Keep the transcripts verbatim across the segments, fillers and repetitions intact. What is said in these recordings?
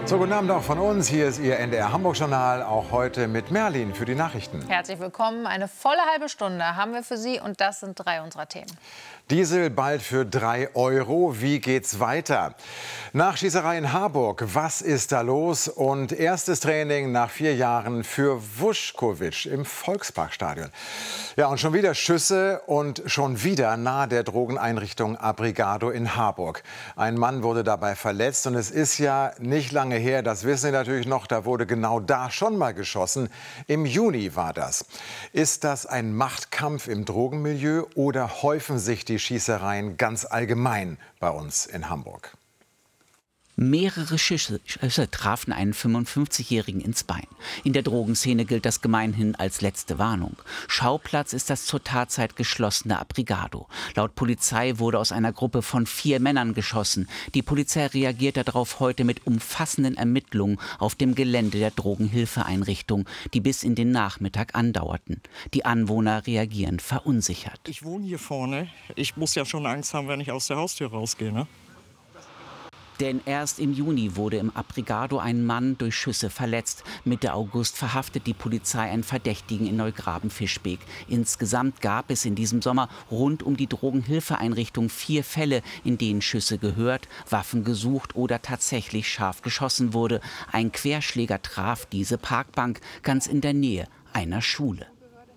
So, guten Abend auch von uns. Hier ist Ihr N D R Hamburg-Journal, auch heute mit Merlin für die Nachrichten. Herzlich willkommen. Eine volle halbe Stunde haben wir für Sie und das sind drei unserer Themen. Diesel bald für drei Euro. Wie geht's weiter? Nach Schießerei in Harburg, was ist da los? Und erstes Training nach vier Jahren für Vuskovic im Volksparkstadion. Ja, und schon wieder Schüsse und schon wieder nahe der Drogeneinrichtung Abrigado in Harburg. Ein Mann wurde dabei verletzt und es ist ja nicht lange her, das wissen Sie natürlich noch, da wurde genau da schon mal geschossen. Im Juni war das. Ist das ein Machtkampf im Drogenmilieu oder häufen sich die Schießereien ganz allgemein bei uns in Hamburg? Mehrere Schüsse, Schüsse trafen einen fünfundfünfzigjährigen ins Bein. In der Drogenszene gilt das gemeinhin als letzte Warnung. Schauplatz ist das zur Tatzeit geschlossene Abrigado. Laut Polizei wurde aus einer Gruppe von vier Männern geschossen. Die Polizei reagierte darauf heute mit umfassenden Ermittlungen auf dem Gelände der Drogenhilfeeinrichtung, die bis in den Nachmittag andauerten. Die Anwohner reagieren verunsichert. Ich wohne hier vorne. Ich muss ja schon Angst haben, wenn ich aus der Haustür rausgehe, ne? Denn erst im Juni wurde im Abrigado ein Mann durch Schüsse verletzt. Mitte August verhaftet die Polizei einen Verdächtigen in Neugraben-Fischbeck. Insgesamt gab es in diesem Sommer rund um die Drogenhilfeeinrichtung vier Fälle, in denen Schüsse gehört, Waffen gesucht oder tatsächlich scharf geschossen wurde. Ein Querschläger traf diese Parkbank ganz in der Nähe einer Schule.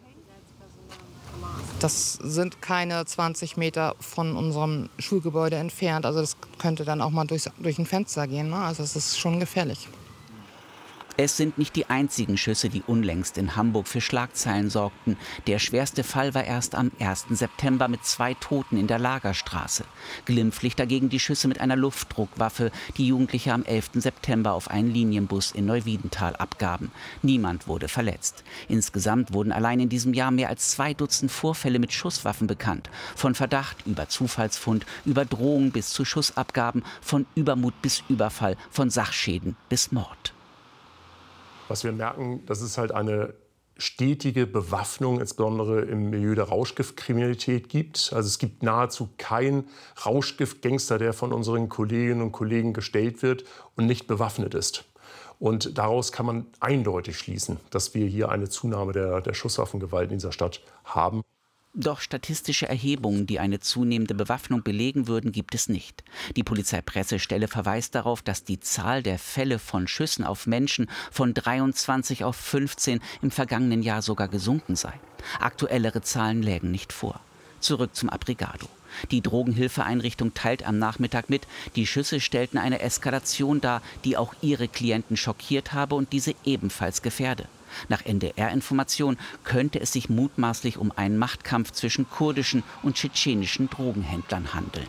Das sind keine zwanzig Meter von unserem Schulgebäude entfernt. Also das könnte dann auch mal durchs, durch ein Fenster gehen, ne? Also es ist schon gefährlich. Es sind nicht die einzigen Schüsse, die unlängst in Hamburg für Schlagzeilen sorgten. Der schwerste Fall war erst am ersten September mit zwei Toten in der Lagerstraße. Glimpflich dagegen die Schüsse mit einer Luftdruckwaffe, die Jugendliche am elften September auf einen Linienbus in Neuwiedental abgaben. Niemand wurde verletzt. Insgesamt wurden allein in diesem Jahr mehr als zwei Dutzend Vorfälle mit Schusswaffen bekannt. Von Verdacht über Zufallsfund, über Drohung bis zu Schussabgaben, von Übermut bis Überfall, von Sachschäden bis Mord. Was wir merken, das ist halt eine stetige Bewaffnung, insbesondere im Milieu der Rauschgiftkriminalität gibt. Also es gibt nahezu keinen Rauschgiftgangster, der von unseren Kolleginnen und Kollegen gestellt wird und nicht bewaffnet ist. Und daraus kann man eindeutig schließen, dass wir hier eine Zunahme der, der Schusswaffengewalt in dieser Stadt haben. Doch statistische Erhebungen, die eine zunehmende Bewaffnung belegen würden, gibt es nicht. Die Polizeipressestelle verweist darauf, dass die Zahl der Fälle von Schüssen auf Menschen von dreiundzwanzig auf fünfzehn im vergangenen Jahr sogar gesunken sei. Aktuellere Zahlen lägen nicht vor. Zurück zum Abrigado. Die Drogenhilfeeinrichtung teilt am Nachmittag mit, die Schüsse stellten eine Eskalation dar, die auch ihre Klienten schockiert habe und diese ebenfalls gefährde. Nach N D R-Information könnte es sich mutmaßlich um einen Machtkampf zwischen kurdischen und tschetschenischen Drogenhändlern handeln.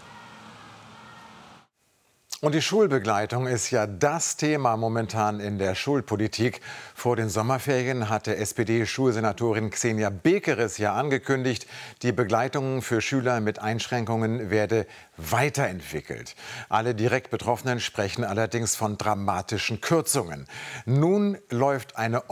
Und die Schulbegleitung ist ja das Thema momentan in der Schulpolitik. Vor den Sommerferien hatte S P D-Schulsenatorin Xenia Bekeres ja angekündigt, die Begleitung für Schüler mit Einschränkungen werde weiterentwickelt. Alle direkt Betroffenen sprechen allerdings von dramatischen Kürzungen. Nun läuft eine